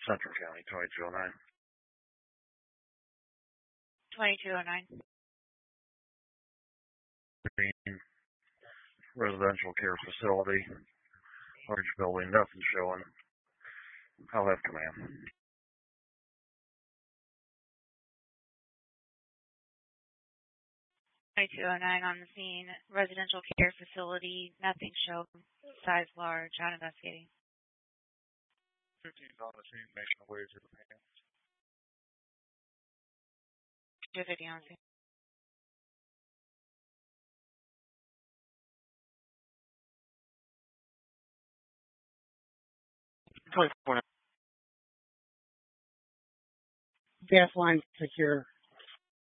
Central County, 2209. 2209. Green Residential Care Facility, large building, nothing showing. I'll have command. 2209 on the scene. Residential care facility, nothing shown. Size large, not investigating. 15's on the scene, making the way through the pan. 250 on the scene. Gas line secure.